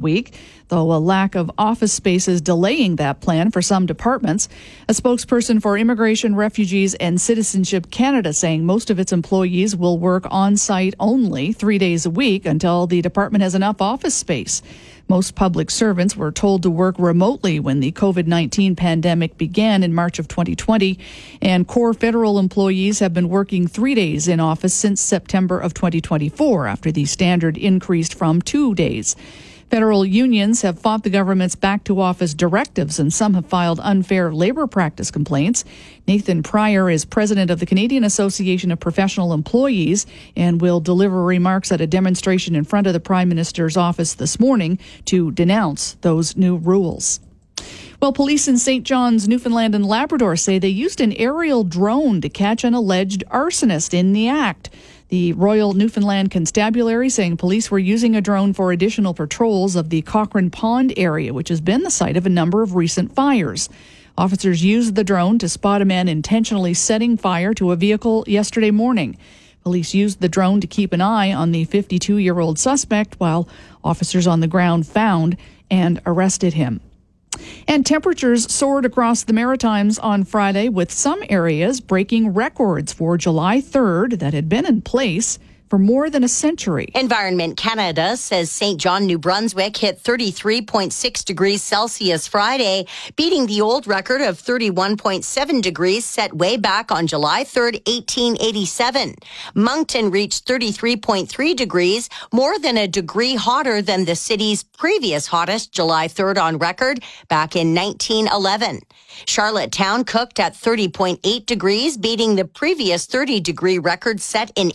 week, though a lack of office space is delaying that plan for some departments. A spokesperson for Immigration, Refugees and Citizenship Canada saying most of its employees will work on-site only 3 days a week until the department has enough office space. Most public servants were told to work remotely when the COVID-19 pandemic began in March of 2020, and core federal employees have been working 3 days in office since September of 2024 after the standard increased from 2 days. Federal unions have fought the government's back-to-office directives, and some have filed unfair labor practice complaints. Nathan Pryor is president of the Canadian Association of Professional Employees and will deliver remarks at a demonstration in front of the Prime Minister's office this morning to denounce those new rules. Well, police in St. John's, Newfoundland and Labrador say they used an aerial drone to catch an alleged arsonist in the act. The Royal Newfoundland Constabulary saying police were using a drone for additional patrols of the Cochrane Pond area, which has been the site of a number of recent fires. Officers used the drone to spot a man intentionally setting fire to a vehicle yesterday morning. Police used the drone to keep an eye on the 52-year-old suspect, while officers on the ground found and arrested him. And temperatures soared across the Maritimes on Friday, with some areas breaking records for July 3rd that had been in place for more than a century. Environment Canada says St. John, New Brunswick hit 33.6 degrees Celsius Friday, beating the old record of 31.7 degrees set way back on July 3rd, 1887. Moncton reached 33.3 degrees, more than a degree hotter than the city's previous hottest July 3rd on record back in 1911. Charlottetown cooked at 30.8 degrees, beating the previous 30-degree record set in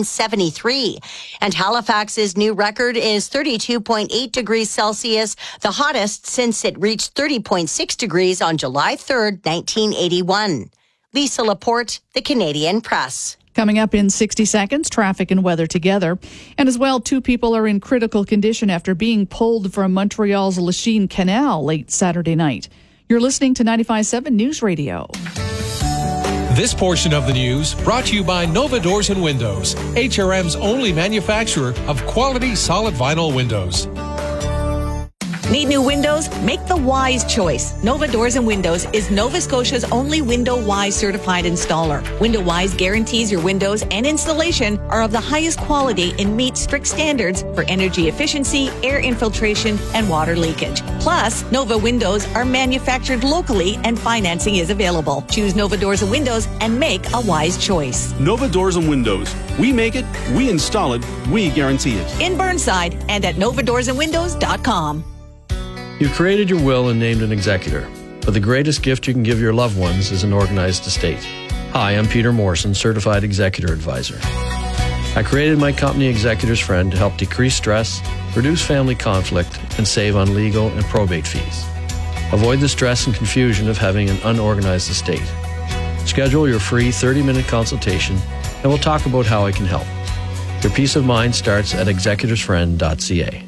1873. And Halifax's new record is 32.8 degrees Celsius, the hottest since it reached 30.6 degrees on July 3rd, 1981. Lisa Laporte, The Canadian Press. Coming up in 60 seconds, traffic and weather together. And as well, 2 people are in critical condition after being pulled from Montreal's Lachine Canal late Saturday night. You're listening to 95.7 News Radio. This portion of the news brought to you by Nova Doors and Windows, HRM's only manufacturer of quality solid vinyl windows. Need new windows? Make the wise choice. Nova Doors and Windows is Nova Scotia's only Window Wise certified installer. Window Wise guarantees your windows and installation are of the highest quality and meet strict standards for energy efficiency, air infiltration, and water leakage. Plus, Nova Windows are manufactured locally and financing is available. Choose Nova Doors and Windows and make a wise choice. Nova Doors and Windows. We make it, we install it, we guarantee it. In Burnside and at novadoorsandwindows.com. You created your will and named an executor, but the greatest gift you can give your loved ones is an organized estate. Hi, I'm Peter Morrison, Certified Executor Advisor. I created my company Executor's Friend to help decrease stress, reduce family conflict, and save on legal and probate fees. Avoid the stress and confusion of having an unorganized estate. Schedule your free 30-minute consultation, and we'll talk about how I can help. Your peace of mind starts at executorsfriend.ca.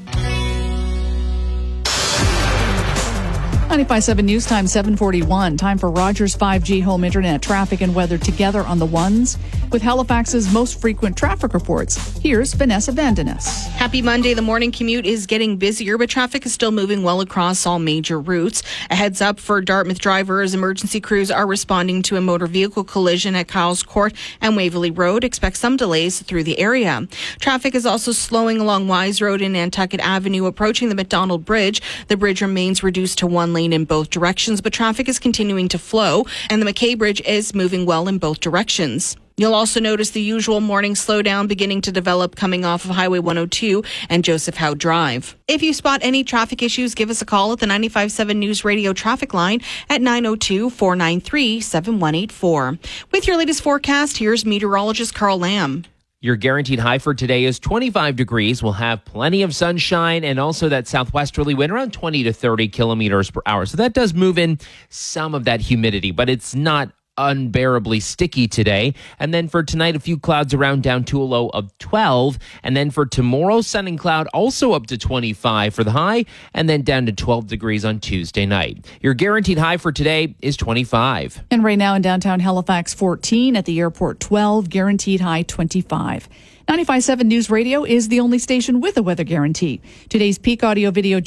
95.7 News Time, 7:41. Time for Rogers 5G home internet traffic and weather together on the ones with Halifax's most frequent traffic reports. Here's Vanessa Vandenes. Happy Monday. The morning commute is getting busier, but traffic is still moving well across all major routes. A heads up for Dartmouth drivers. Emergency crews are responding to a motor vehicle collision at Kyles Court and Waverley Road. Expect some delays through the area. Traffic is also slowing along Wise Road and Nantucket Avenue approaching the McDonald Bridge. The bridge remains reduced to one lane in both directions, but traffic is continuing to flow, and the McKay Bridge is moving well in both directions. You'll also notice the usual morning slowdown beginning to develop coming off of Highway 102 and Joseph Howe Drive. If you spot any traffic issues, give us a call at the 95.7 News Radio traffic line at 902-493-7184. With your latest forecast, here's meteorologist Carl Lamb. Your guaranteed high for today is 25 degrees. We'll have plenty of sunshine and also that southwesterly wind around 20 to 30 kilometers per hour. So that does move in some of that humidity, but it's not unbearably sticky today. And then for tonight, a few clouds around down to a low of 12. And then for tomorrow, sun and cloud also up to 25 for the high and then down to 12 degrees on Tuesday night. Your guaranteed high for today is 25. And right now in downtown Halifax, 14, at the airport 12, guaranteed high 25. 95.7 News Radio is the only station with a weather guarantee. Today's peak audio video